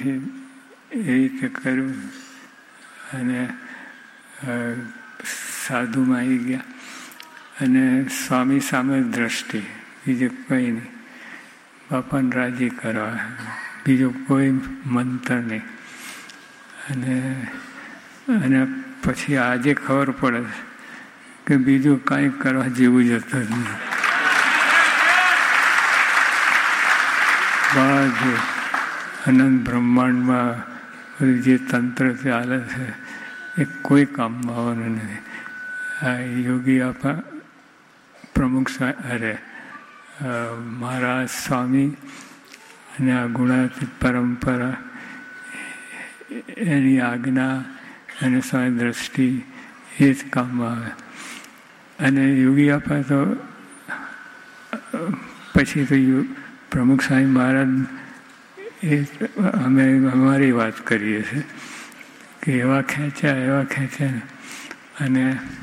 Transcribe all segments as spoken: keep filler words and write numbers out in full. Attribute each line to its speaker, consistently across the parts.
Speaker 1: એ રીતે કર્યું અને સાધુમાં આવી ગયા અને સ્વામી સામે દ્રષ્ટિ, બીજું કંઈ નહીં, બાપાને રાજી કરવા, બીજું કોઈ મંત્ર નહીં. અને અને પછી આજે ખબર પડે કે બીજું કાંઈ કરવા જેવું જ હતું જ નહીં. બધું અનંત બ્રહ્માંડમાં જે તંત્ર ચાલે છે એ કોઈ કામમાં આવવાનું નથી. આ યોગી આપા પ્રમુખ અરે મહારાજ સ્વામી અને આ ગુણાતીત પરંપરા, એની આજ્ઞા અને સ્વામી દ્રષ્ટિ એ જ કામમાં આવે. અને યોગી આપા તો પછી તો પ્રમુખ સ્વામી મહારાજ એ અમે અમારી વાત કરીએ છીએ કે એવા ખેંચ્યા એવા ખેંચ્યા અને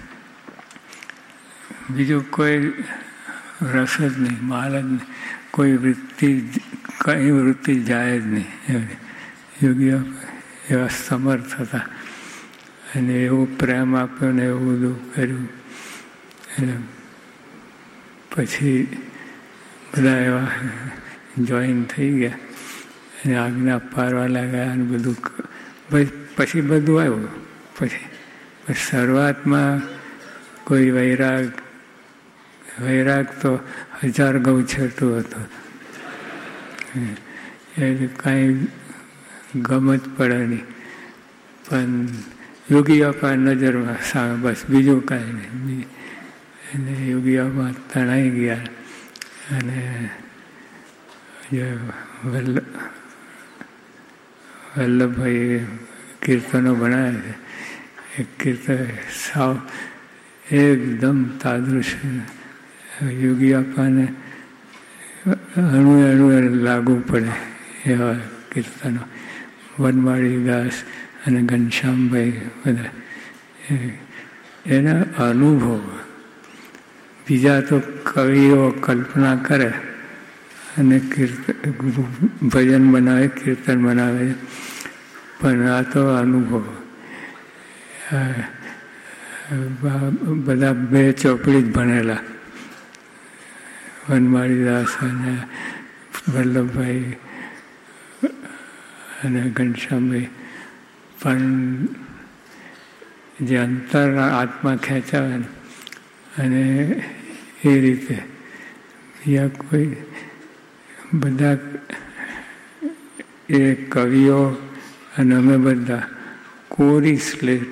Speaker 1: બીજું કોઈ રસ જ નહીં. મહારાજ કોઈ વૃત્તિ કઈ વૃત્તિ જાય જ નહીં. યોગીઓ એવા સમર્થ હતા અને એવો પ્રેમ આપ્યો ને એવું બધું કર્યું. અને પછી બધા એવા જોઈન થઈ ગયા અને આજ્ઞા પારવા લાગ્યા અને બધું. પછી બધું આવ્યું. પછી શરૂઆતમાં કોઈ વૈરાગ વૈરાગ તો હજાર ગૌ છેટું હતું. એ કાંઈ ગમ જ પડે નહીં. પણ યોગી આપા નજરમાં સામે બસ બીજું કાંઈ નહીં. અને યોગી આપા તણાઈ ગયા અને જે વલ્લભ વલ્લભભાઈ કીર્તનો બનાવે છે એ કીર્તન સાવ એકદમ તાદૃશ યોગી આપાને અણુ અણુ લાગુ પડે એવા કીર્તનો. વનમાળી દાસ અને ઘનશ્યામભાઈ બધા એના અનુભવ. બીજા તો કવિઓ કલ્પના કરે અને કીર્તન ભજન બનાવે, કીર્તન બનાવે, પણ આ તો અનુભવ. બધા બે ચોપડી જ ભણેલા, વનમાળી દાસ અને વલ્લભભાઈ અને ઘનશ્યામભાઈ. પણ જે અંતર આત્મા ખેંચાવે અને એ રીતે બીજા કોઈ બધા એ કવિઓ અને અમે બધા કોરી સ્લેટ,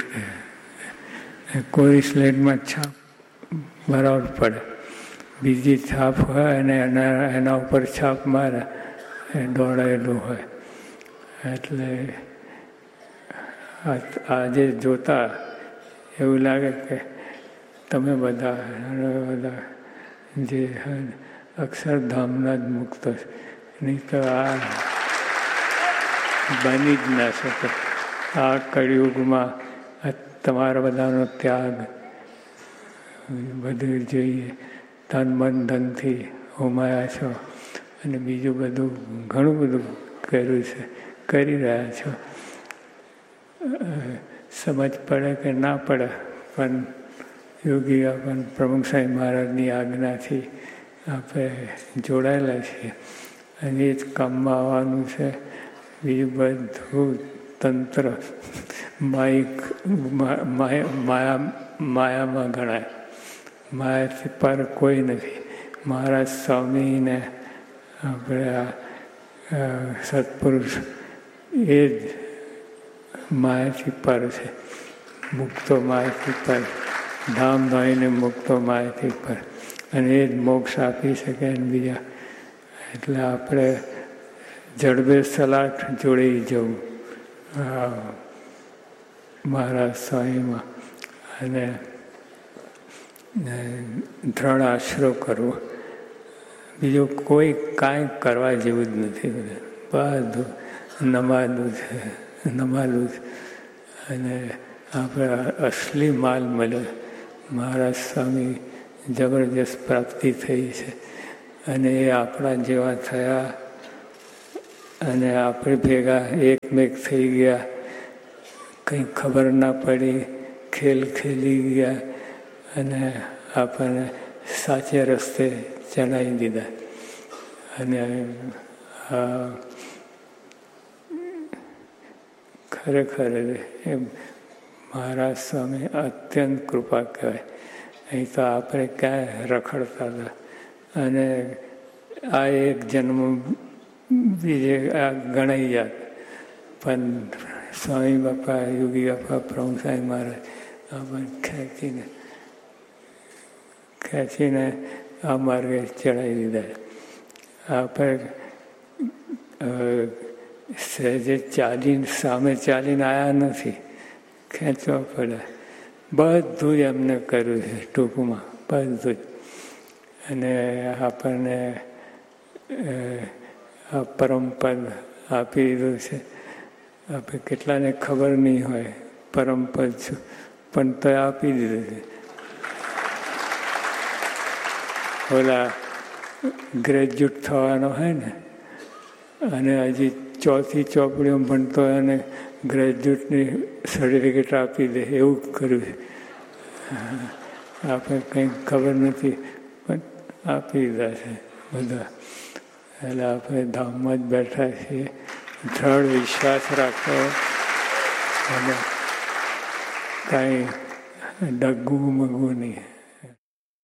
Speaker 1: કોરી સ્લેટમાં છાપ બરાબર પડે. બીજી છાપ હોય અને એના એના ઉપર છાપ મારે એ દોડાયેલું હોય. એટલે આજે જોતા એવું લાગે કે તમે બધા બધા જે અક્ષરધામના જ મુક્ત, નહીં તો આ બની જ ના શકે. આ કળિયુગમાં તમારા બધાનો ત્યાગ બધું જોઈએ. તન મન ધનથી હોમાયા છો અને બીજું બધું ઘણું બધું કર્યું છે, કરી રહ્યા છો. સમજ પડે કે ના પડે, પણ યોગી આપણને પ્રમુખ સાહેબ મહારાજની આજ્ઞાથી આપણે જોડાયેલા છીએ અને એ જ કામમાં આવવાનું છે. બીજું બધું તંત્ર માયિક માયા માયામાં ગણાય. માયાથી પર કોઈ નથી. મહારાજ સ્વામીને આપણે આ સત્પુરુષ એ જ માયાથી પર છે. મુક્તો માયાથી પર, ધામ ધાઈને મુક્તો માયાથી પર, અને એ જ મોક્ષ આપી શકે અને બીજા. એટલે આપણે જડબે સલાટ જોડાઈ જવું મહારાજ સ્વામીમાં અને દ્રઢ આશરો કરવો. બીજું કોઈ કાંઈ કરવા જેવું જ નથી. બધું નમાલું છે, નમાલું છે. અને આપણે અસલી માલ મળે. મહારાજ સ્વામી જબરજસ્ત પ્રાપ્તિ થઈ છે અને એ આપણા જેવા થયા અને આપણે ભેગા એકમેક થઈ ગયા, કંઈ ખબર ના પડી, ખેલ ખેલી ગયા અને આપણને સાચે રસ્તે ચલાવી દીધા. અને ખરેખર એ મહારાજ સ્વામી અત્યંત કૃપા કહેવાય. અહીં તો આપણે ક્યાંય રખડતા હતા અને આ એક જન્મ બીજે આ ગણાઈ જાત, પણ સ્વામી બાપા, યોગી બાપા, પ્રભુ સાહેબ મહારાજ આપણને ખેંચીને ખેંચીને આ માર્ગે ચડાવી દીધા. આપણે સહેજે ચાલીને સામે ચાલીને આવ્યા નથી, ખેંચવા પડે. બધું જ એમને કર્યું છે ટૂંકમાં, બધું જ. અને આપણને આ પરમપદ આપી દીધું છે. આપણે કેટલાને ખબર નહીં હોય પરમપદ છું, પણ તો આપી દીધું છે. ઓલા ગ્રેજ્યુએટ થવાનો હોય ને અને હજી ચોથી ચોપડીઓ ભણતો હોય અને ગ્રેજ્યુએટની સર્ટિફિકેટ આપી દે, એવું કર્યું છે. આપણે કંઈ ખબર નથી પણ આપી દીધા છે બધા. એટલે આપણે ધામમાં જ બેઠા છીએ. દ્રઢ વિશ્વાસ રાખો અને કાંઈ ડગવું મગવું નહીં.